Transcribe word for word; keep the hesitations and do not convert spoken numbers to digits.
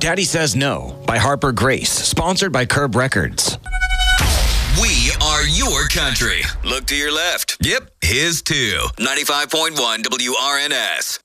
Daddy Says No by Harper Grace, sponsored by Curb Records. We are your country. Look to your left. Yep, his too. ninety-five point one W R N S.